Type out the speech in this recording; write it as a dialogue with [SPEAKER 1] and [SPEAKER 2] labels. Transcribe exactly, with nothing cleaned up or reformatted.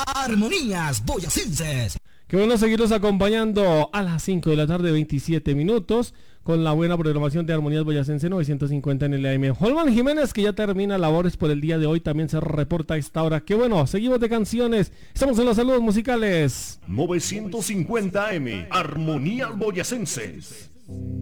[SPEAKER 1] Armonías Boyacenses.
[SPEAKER 2] Qué bueno seguirlos acompañando a las cinco de la tarde, veintisiete minutos, con la buena programación de Armonías Boyacense novecientos cincuenta en el A M. Holman Jiménez, que ya termina labores por el día de hoy, también se reporta a esta hora. Qué bueno, seguimos de canciones. Estamos en los saludos musicales.
[SPEAKER 3] novecientos cincuenta A M, Armonías Boyacenses.